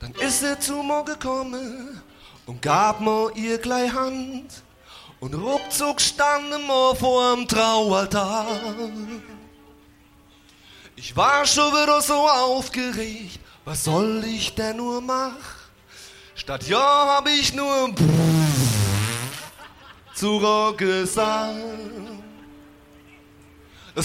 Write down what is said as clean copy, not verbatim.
Dann ist sie zu mir gekommen und gab mir ihr gleich Hand. Und ruckzuck standen wir vorm Traualtar. Ich war schon wieder so aufgeregt, was soll ich denn nur machen? Statt ja hab ich nur zurückgesagt.